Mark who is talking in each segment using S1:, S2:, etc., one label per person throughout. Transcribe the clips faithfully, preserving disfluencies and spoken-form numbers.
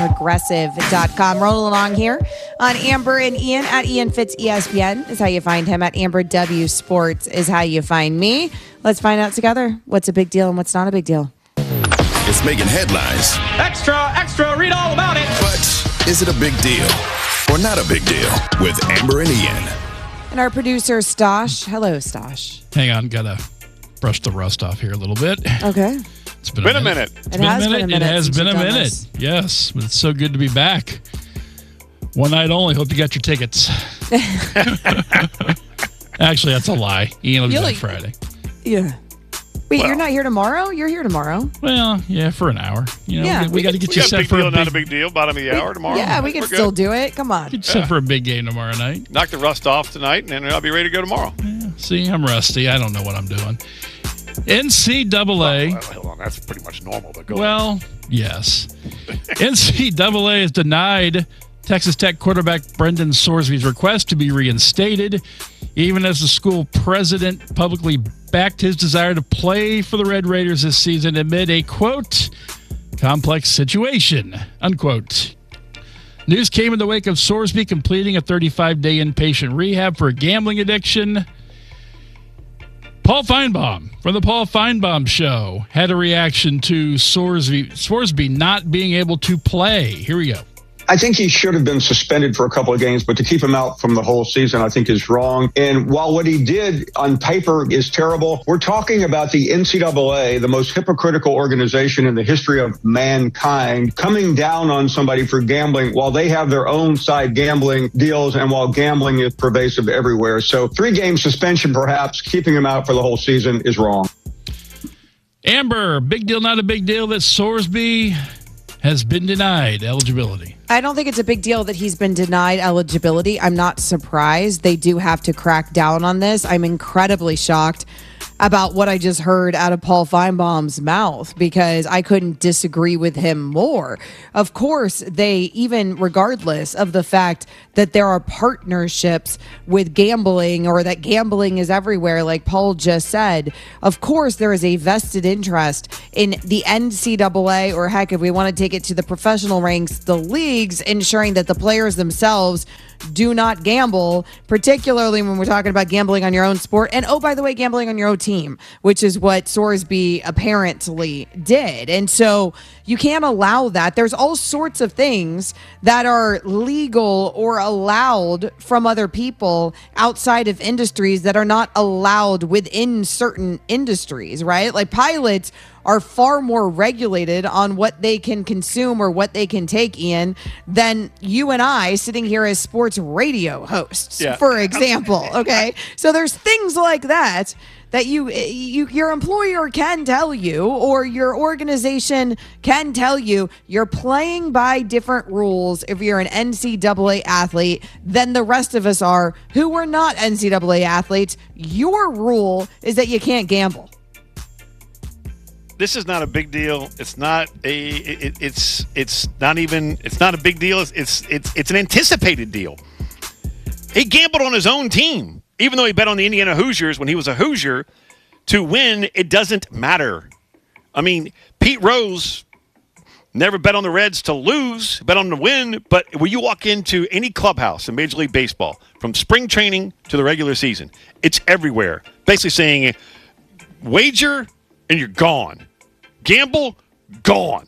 S1: Progressive dot com. Rolling along here on Amber and Ian at Ian Fitz E S P N is how you find him. At Amber W Sports is how you find me. Let's find out together what's a big deal and what's not a big deal.
S2: It's making headlines.
S3: Extra, extra, read all about it.
S2: But is it a big deal or not a big deal with Amber and Ian?
S1: And our producer, Stosh. Hello, Stosh.
S4: Hang on, gotta brush the rust off here a little bit.
S1: Okay.
S4: It's been,
S5: been
S4: a
S5: a
S4: minute.
S5: minute.
S4: It's
S1: It
S4: been
S1: has
S4: a minute.
S1: been a minute
S4: It has
S1: since
S4: been a
S1: you've done
S4: minute.
S1: this.
S4: Yes, but it's so good to be back. One night only. Hope you got your tickets. Actually, that's a lie. Ian will be
S1: You'll-
S4: back Friday.
S1: Yeah. Wait,
S5: Well-
S1: you're not here tomorrow? You're here tomorrow.
S4: Well, yeah, for an hour. You know,
S1: Yeah.
S4: we, we got to get
S5: We
S4: you
S5: got a
S4: set
S5: big
S4: for
S5: deal,
S4: a
S5: not
S4: big,
S5: a big deal. Bottom of the hour tomorrow.
S1: Yeah, we can
S5: We're good.
S1: still do it. Come on.
S4: get you set for a big game tomorrow night.
S5: Knock the rust off tonight, and then I'll be ready to go tomorrow.
S4: See, I'm rusty. I don't know what I'm doing. N C double A.
S5: Well, hold on, that's pretty much normal. But go
S4: Well, yes. N C double A has denied Texas Tech quarterback Brendan Sorsby's request to be reinstated, even as the school president publicly backed his desire to play for the Red Raiders this season amid a, quote, complex situation, unquote. News came in the wake of Sorsby completing a thirty-five day inpatient rehab for a gambling addiction. Paul Feinbaum from the Paul Feinbaum Show had a reaction to Sorsby, Sorsby not being able to play. Here we go.
S6: I think he should have been suspended for a couple of games, but to keep him out from the whole season, I think is wrong. And while what he did on paper is terrible, we're talking about the N C double A, the most hypocritical organization in the history of mankind, coming down on somebody for gambling while they have their own side gambling deals and while gambling is pervasive everywhere. So three game suspension, perhaps keeping him out for the whole season is wrong.
S4: Amber, big deal, not a big deal that Sorsby has been denied eligibility.
S1: I don't think it's a big deal that he's been denied eligibility. I'm not surprised. They do have to crack down on this. I'm incredibly shocked about what I just heard out of Paul Feinbaum's mouth because I couldn't disagree with him more. Of course, they, even regardless of the fact that there are partnerships with gambling or that gambling is everywhere, like Paul just said, of course there is a vested interest in the N C double A, or heck, if we want to take it to the professional ranks, the leagues, ensuring that the players themselves do not gamble, particularly when we're talking about gambling on your own sport. And oh, by the way, gambling on your own team, which is what Sorsby apparently did. And so you can't allow that. There's all sorts of things that are legal or allowed from other people outside of industries that are not allowed within certain industries, right? Like pilots are far more regulated on what they can consume or what they can take, Ian, than you and I sitting here as sports radio hosts,
S5: Yeah.
S1: for example. Okay. So there's things like that that you, you, your employer can tell you, or your organization can tell you, you're playing by different rules if you're an N C double A athlete than the rest of us are who are not N C double A athletes. Your rule is that you can't gamble.
S5: This is not a big deal. It's not a. It, it's it's not even. It's not a big deal. It's, it's it's it's an anticipated deal. He gambled on his own team, even though he bet on the Indiana Hoosiers when he was a Hoosier to win. It doesn't matter. I mean, Pete Rose never bet on the Reds to lose, bet on them to win. But when you walk into any clubhouse in Major League Baseball, from spring training to the regular season, it's everywhere. Basically saying, wager and you're gone. Gamble, gone.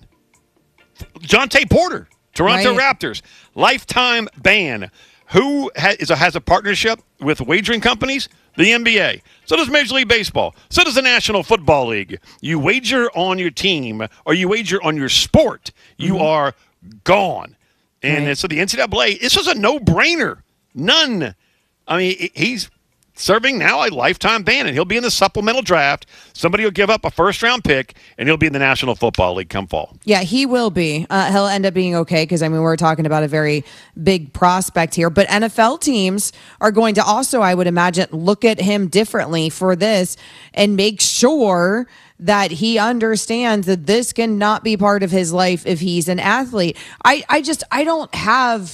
S5: Jonte Porter, Toronto
S1: Right.
S5: Raptors, lifetime ban. Who ha- is a, has a partnership with wagering companies? The N B A. So does Major League Baseball. So does the National Football League. You wager on your team or you wager on your sport, you
S1: Mm-hmm.
S5: are gone. And
S1: Right.
S5: so the N C double A, this was a no-brainer. None. I mean, he- he's serving now a lifetime ban, and he'll be in the supplemental draft. Somebody will give up a first-round pick, and he'll be in the National Football League come fall.
S1: Yeah, he will be. Uh, he'll end up being okay because, I mean, we're talking about a very big prospect here. But N F L teams are going to also, I would imagine, look at him differently for this and make sure that he understands that this cannot be part of his life if he's an athlete. I, I just, I don't have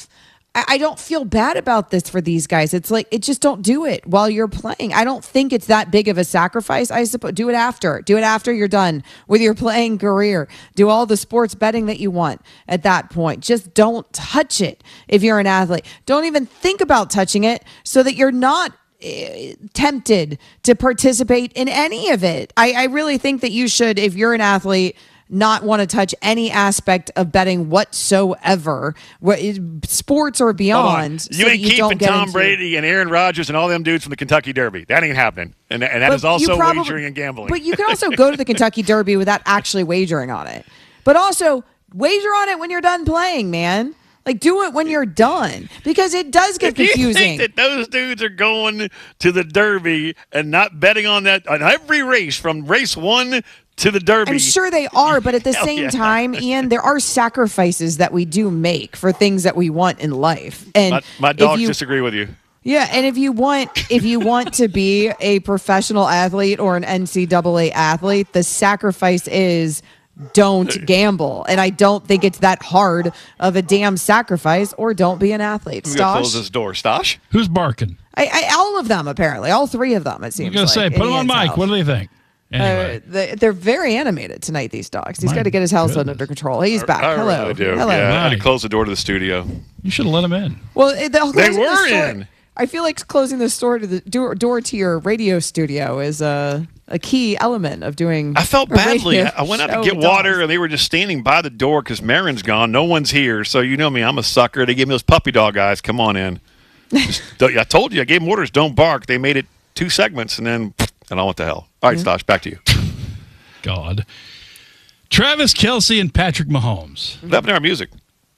S1: I I don't feel bad about this for these guys. It's like, it just don't do it while you're playing. I don't think it's that big of a sacrifice. I suppose do it after. Do it after you're done with your playing career. Do all the sports betting that you want at that point. Just don't touch it if you're an athlete. Don't even think about touching it so that you're not uh, tempted to participate in any of it. I, I really think that you should, if you're an athlete, not want to touch any aspect of betting whatsoever, what is sports or
S5: Hold on.
S1: beyond.
S5: You
S1: so that
S5: ain't
S1: you don't
S5: keeping
S1: get
S5: Tom
S1: into-
S5: Brady and Aaron Rodgers and all them dudes from the Kentucky Derby. That ain't happening. And, and that
S1: But
S5: is also
S1: you probably-
S5: wagering and gambling.
S1: But you can also go to the Kentucky Derby without actually wagering on it. But also wager on it when you're done playing, man. Like, do it when you're done, because it does get
S5: If you
S1: confusing.
S5: think that those dudes are going to the Derby and not betting on that on every race from race one to the Derby?
S1: I'm sure they are, but at the
S5: Hell
S1: same
S5: yeah.
S1: time, Ian, there are sacrifices that we do make for things that we want in life. And
S5: My, my
S1: if
S5: dogs
S1: you-
S5: disagree with you.
S1: Yeah, and if you want if you want to be a professional athlete or an N C double A athlete, the sacrifice is don't gamble. And I don't think it's that hard of a damn sacrifice, or don't be an athlete.
S5: I'm going to close
S1: Stosh?
S5: this door. Stosh?
S4: Who's barking?
S1: I, I, all of them, apparently. All three of them, it seems
S4: I'm going to
S1: like,
S4: say, put
S1: in
S4: them on
S1: Ian's
S4: mic.
S1: house.
S4: What do they think? Anyway.
S1: Uh, they, they're very animated tonight, these dogs. He's
S4: My
S1: got to get his household
S4: goodness.
S1: under control. He's back.
S5: I
S1: Hello.
S5: really do.
S1: Hello.
S5: Yeah, I had to
S4: Right.
S5: close the door to the studio.
S4: You should have let them in.
S1: Well, it- the,
S5: They
S1: closing the
S5: were
S1: store-
S5: in.
S1: I feel like closing the store to the door, door to your radio studio is a a key element of doing.
S5: I felt
S1: a
S5: badly.
S1: radio
S5: I went out to
S1: show
S5: get
S1: with
S5: water,
S1: dogs.
S5: and they were just standing by the door because Marin's gone. No one's here. So you know me. I'm a sucker. They gave me those puppy dog eyes. Come on in. Just, I told you. I gave them orders. Don't bark. They made it two segments, and then and I went to hell. All right, Stosh, back to you.
S4: God. Travis Kelce and Patrick Mahomes.
S5: What happened to our music?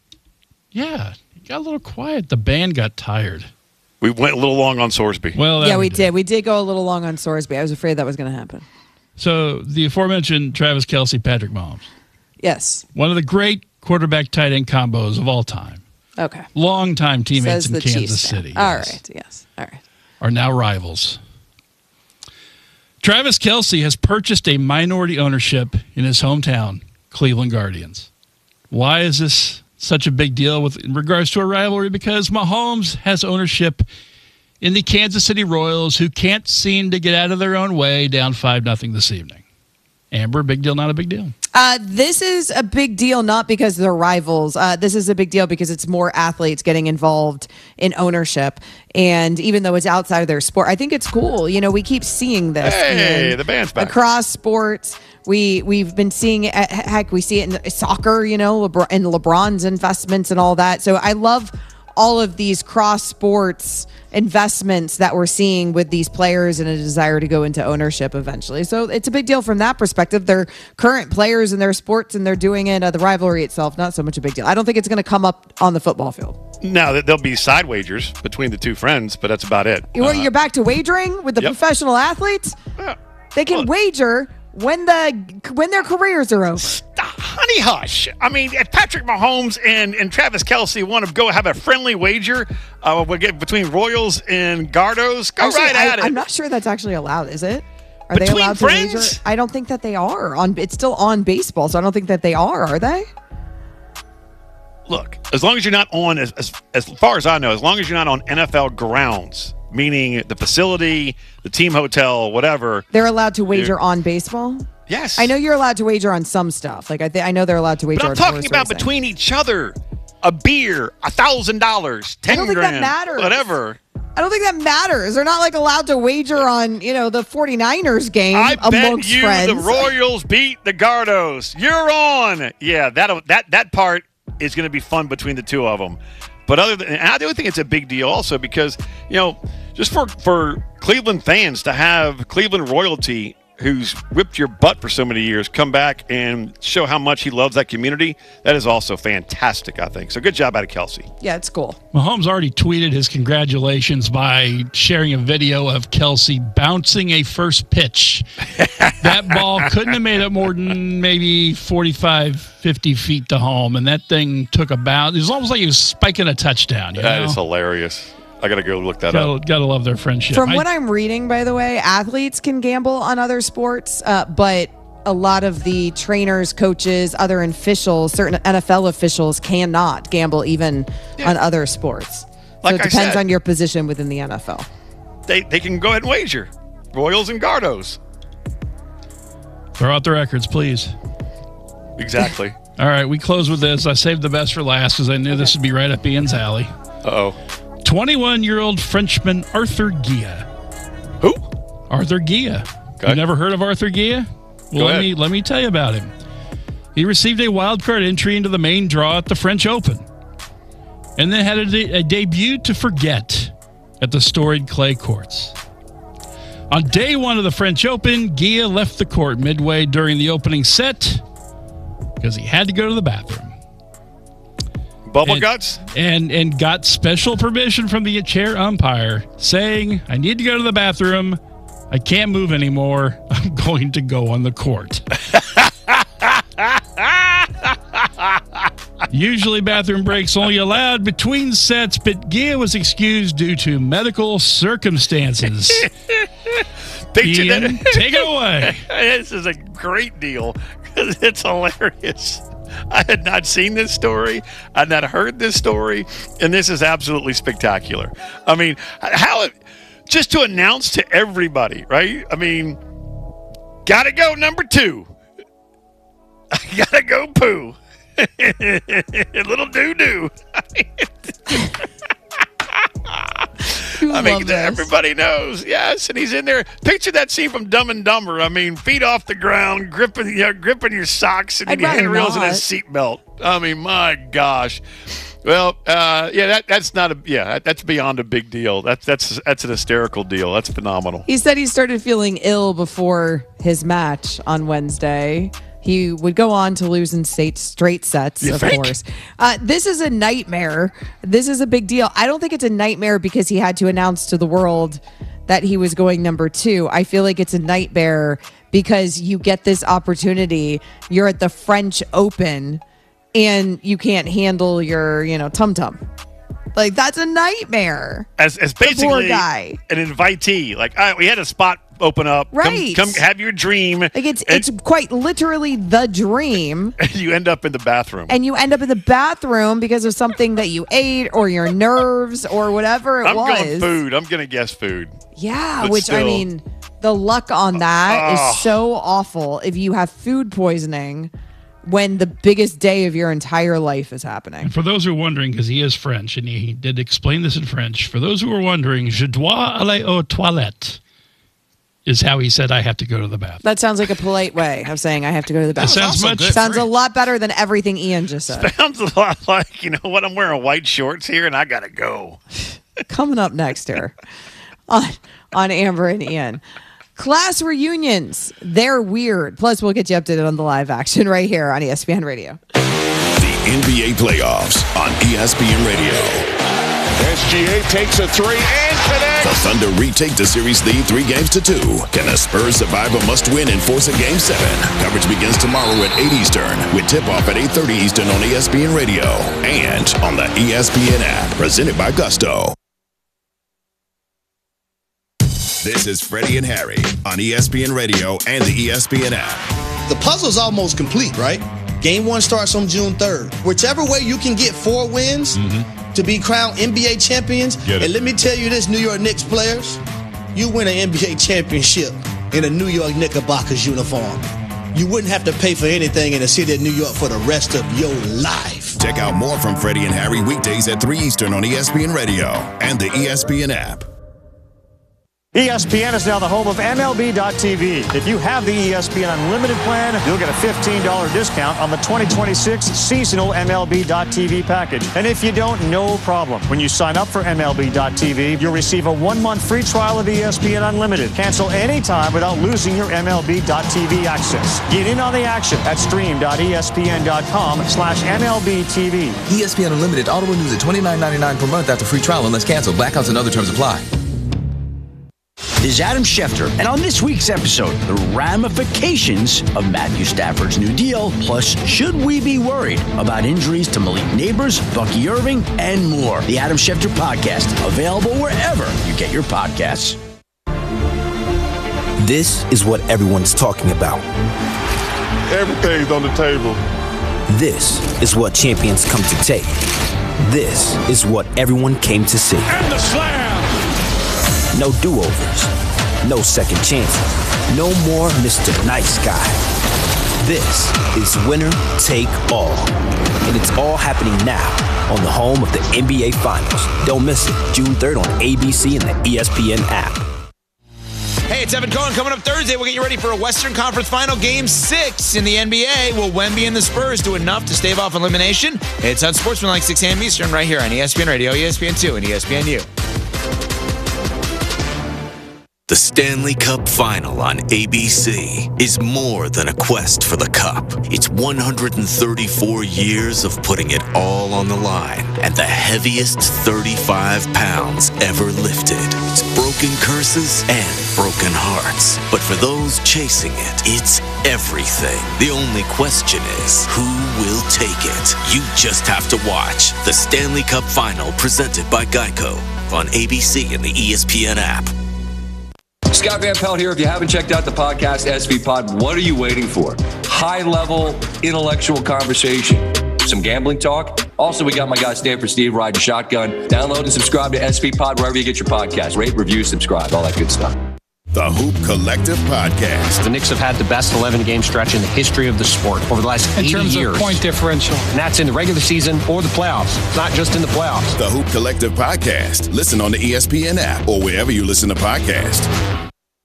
S4: Yeah, it got a little quiet. The band got tired.
S5: We went a little long on Sorsby.
S4: Well, that
S1: Yeah, we did. We did go a little long on Sorsby. I was afraid that was going to happen.
S4: So the aforementioned Travis Kelce, Patrick Mahomes,
S1: Yes.
S4: one of the great quarterback tight end combos of all time.
S1: Okay.
S4: Longtime teammates
S1: Says
S4: in
S1: the
S4: Kansas
S1: Chiefs fan.
S4: City.
S1: All
S4: yes,
S1: right. Yes. All right.
S4: Are now rivals. Travis Kelce has purchased a minority ownership in his hometown, Cleveland Guardians. Why is this such a big deal with in regards to a rivalry? Because Mahomes has ownership in the Kansas City Royals, who can't seem to get out of their own way, down five nothing this evening. Amber, big deal, not a big deal?
S1: Uh, this is a big deal, not because they're rivals. Uh, this is a big deal because it's more athletes getting involved in ownership. And even though it's outside of their sport, I think it's cool. You know, we keep seeing this.
S5: Hey,
S1: in-
S5: the band's back.
S1: across sports. We we've been seeing it. Heck, we see it in soccer. You know, LeBron, and LeBron's investments and all that. So I love all of these cross sports investments that we're seeing with these players and a desire to go into ownership eventually. So it's a big deal from that perspective. They're current players in their sports and they're doing it. Uh, the rivalry itself, not so much a big deal. I don't think it's going to come up on the football field.
S5: Now, there'll be side wagers between the two friends, but that's about it.
S1: You're,
S5: Uh,
S1: you're back to wagering with the
S5: Yep.
S1: professional athletes.
S5: yeah.
S1: They can
S5: Look.
S1: wager when the when their careers are over.
S5: Honey hush. I mean, if Patrick Mahomes and, and Travis Kelce want to go have a friendly wager uh, we'll get between Royals and Gardos, go
S1: Actually,
S5: right
S1: I,
S5: at it.
S1: I'm not sure that's actually allowed, is it? Are they
S5: Between
S1: allowed to wager?
S5: friends?
S1: I don't think that they are. On it's still on baseball, so I don't think that they are. Are they?
S5: Look, as long as you're not on, as, as, as far as I know, as long as you're not on N F L grounds, meaning the facility, the team hotel, whatever.
S1: They're allowed to wager
S5: You're-
S1: on baseball.
S5: Yes.
S1: I know you're allowed to wager on some stuff. Like I, th- I know they're allowed to wager.
S5: But I'm
S1: on
S5: talking
S1: horse
S5: about
S1: racing.
S5: between each other. A beer, a thousand dollars, ten
S1: I don't think that
S5: grand,
S1: matters.
S5: whatever.
S1: I don't think that matters. They're not like allowed to wager on, you know, the 49ers game
S5: I bet
S1: amongst
S5: you
S1: friends.
S5: the Royals beat the Gardos. You're on. Yeah, that that that part is going to be fun between the two of them. But other than, and I do think it's a big deal also because, you know, just for for Cleveland fans to have Cleveland royalty who's whipped your butt for so many years come back and show how much he loves that community, that is also fantastic, I think. So good job out of Kelce.
S1: Yeah, it's cool.
S4: Mahomes already tweeted his congratulations by sharing a video of Kelce bouncing a first pitch. That ball couldn't have made it more than maybe forty-five, fifty feet to home, and that thing took about, it was almost like he was spiking a touchdown. You
S5: That
S4: know?
S5: is hilarious. I got to go look that up.
S4: Gotta, gotta love their friendship.
S1: From
S4: I-
S1: what I'm reading, by the way, athletes can gamble on other sports, uh, but a lot of the trainers, coaches, other officials, certain N F L officials cannot gamble even yeah. on other sports.
S5: Like
S1: so it
S5: I
S1: depends
S5: said,
S1: on your position within the N F L.
S5: They they can go ahead and wager. Royals and Gardos.
S4: Throw out the records, please.
S5: Exactly.
S4: All right, we close with this. I saved the best for last because I knew okay. this would be right up Ian's alley.
S5: Uh-oh.
S4: twenty-one-year-old Frenchman Arthur Gia.
S5: Who?
S4: Arthur Gia. Okay. You never heard of Arthur Gia? Well, let me, let me tell you about him. He received a wild card entry into the main draw at the French Open and then had a, de- a debut to forget at the storied clay courts. On day one of the French Open, Gia left the court midway during the opening set because he had to go to the bathroom.
S5: Bubble
S4: and,
S5: guts?
S4: And, and got special permission from the chair umpire saying, I need to go to the bathroom. I can't move anymore. I'm going to go on the court. Usually bathroom breaks only allowed between sets, but Gia was excused due to medical circumstances. Ian, take it away.
S5: This is a great deal because it's hilarious. I had not seen this story. I had not heard this story, and this is absolutely spectacular. I mean, how it, just to announce to everybody, right? I mean, gotta go number two. Gotta go poo. Little doo-doo. I mean, everybody knows. Yes, and he's in there. Picture that scene from Dumb and Dumber. I mean, feet off the ground, gripping, you know, gripping your socks and
S1: I'd
S5: your handrails
S1: not.
S5: and his seatbelt. I mean, my gosh. Well, uh, yeah, that, that's not a yeah, that's beyond a big deal. That's that's that's an hysterical deal. That's phenomenal.
S1: He said he started feeling ill before his match on Wednesday. He would go on to lose in state straight sets,
S5: you
S1: of
S5: think?
S1: course. Uh, this is a nightmare. This is a big deal. I don't think it's a nightmare because he had to announce to the world that he was going number two. I feel like it's a nightmare because you get this opportunity. You're at the French Open and you can't handle your, you know, tum-tum. Like, that's a nightmare.
S5: As, as basically
S1: poor guy.
S5: An invitee. Like, all right, we had a spot open up.
S1: Right.
S5: Come, come have your dream.
S1: Like, it's it's quite literally the dream.
S5: And you end up in the bathroom.
S1: And you end up in the bathroom because of something that you ate or your nerves or whatever it
S5: I'm
S1: was.
S5: I'm going food. I'm going to guess food.
S1: Yeah,
S5: But
S1: which,
S5: still.
S1: I mean, the luck on that
S5: Uh,
S1: is so awful if you have food poisoning when the biggest day of your entire life is happening.
S4: And for those who are wondering, because he is French, and he, he did explain this in French, for those who are wondering, je dois aller aux toilettes is how he said, I have to go to the bathroom.
S1: That sounds like a polite way of saying I have to go to the
S4: That
S1: bathroom.
S4: sounds much.
S1: Sounds a lot better than everything Ian just said.
S5: Sounds a lot like, you know what, I'm wearing white shorts here and I got to go.
S1: Coming up next here on, on Amber and Ian. Class reunions, they're weird. Plus, we'll get you updated on the live action right here on E S P N Radio.
S2: The N B A playoffs on E S P N Radio.
S7: S G A takes a three and connects.
S2: The Thunder retake the series lead three games to two. Can the Spurs survive a must-win and force a game seven? Coverage begins tomorrow at eight Eastern with tip-off at eight thirty Eastern on E S P N Radio and on the E S P N app. Presented by Gusto. This is Freddie and Harry on E S P N Radio and the E S P N app.
S8: The puzzle's almost complete, right? Game one starts on June third. Whichever way you can get four wins mm-hmm. to be crowned N B A champions, and let me tell you this, New York Knicks players, you win an N B A championship in a New York Knickerbockers uniform. You wouldn't have to pay for anything in the city of New York for the rest of your life.
S2: Check out more from Freddie and Harry weekdays at three Eastern on E S P N Radio and the E S P N app.
S9: E S P N is now the home of M L B dot T V. If you have the E S P N Unlimited plan, you'll get a fifteen dollars discount on the twenty twenty-six seasonal M L B dot T V package. And if you don't, no problem. When you sign up for M L B dot T V, you'll receive a one-month free trial of E S P N Unlimited. Cancel anytime without losing your M L B dot T V access. Get in on the action at stream dot E S P N dot com slash M L B T V.
S10: E S P N Unlimited auto renews at twenty-nine ninety-nine per month after free trial unless canceled. Blackouts and other terms apply.
S11: This is Adam Schefter, and on this week's episode, the ramifications of Matthew Stafford's new deal, plus should we be worried about injuries to Malik Neighbors, Bucky Irving, and more. The Adam Schefter Podcast, available wherever you get your podcasts.
S12: This is what everyone's talking about.
S7: Everything's on the table.
S12: This is what champions come to take. This is what everyone came to see.
S7: And the slam!
S12: No do-overs. No second chances. No more Mister Nice Guy. This is winner take all. And it's all happening now on the home of the N B A Finals. Don't miss it. June third on A B C and the E S P N app.
S13: Hey, it's Evan Cohen. Coming up Thursday, we'll get you ready for a Western Conference Final Game six in the N B A. Will Wemby and the Spurs do enough to stave off elimination? It's on Sportsmanlike six a.m. Eastern right here on E S P N Radio, E S P N two, and E S P N U.
S14: The Stanley Cup Final on A B C is more than a quest for the cup. It's one hundred thirty-four years of putting it all on the line and the heaviest thirty-five pounds ever lifted. It's broken curses and broken hearts. But for those chasing it, it's everything. The only question is, who will take it? You just have to watch the Stanley Cup Final presented by Geico on A B C and the E S P N app.
S15: Scott Van Pelt here. If you haven't checked out the podcast S V Pod, what are you waiting for? High-level intellectual conversation. Some gambling talk. Also, we got my guy Stanford Steve riding shotgun. Download and subscribe to S V Pod wherever you get your podcast. Rate, review, subscribe, all that good stuff.
S2: The Hoop Collective Podcast.
S16: The Knicks have had the best eleven-game stretch in the history of the sport over the last eighty years.
S4: In terms of point differential.
S16: And that's in the regular season or the playoffs, not just in the playoffs.
S2: The Hoop Collective Podcast. Listen on the E S P N app or wherever you listen to podcasts.